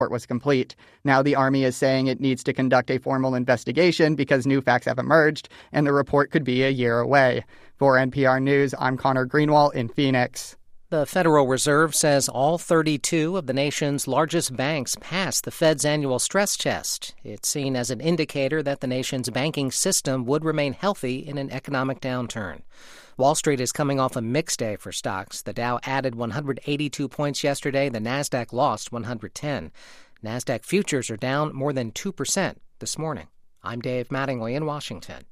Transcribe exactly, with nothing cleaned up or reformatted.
was complete. Now the Army is saying it needs to conduct a formal investigation because new facts have emerged, and the report could be a year away. For N P R News, I'm Connor Greenwald in Phoenix. The Federal Reserve says all thirty-two of the nation's largest banks passed the Fed's annual stress test. It's seen as an indicator that the nation's banking system would remain healthy in an economic downturn. Wall Street is coming off a mixed day for stocks. The Dow added one hundred eighty-two points yesterday. The Nasdaq lost one hundred ten. Nasdaq futures are down more than two percent this morning. I'm Dave Mattingly in Washington.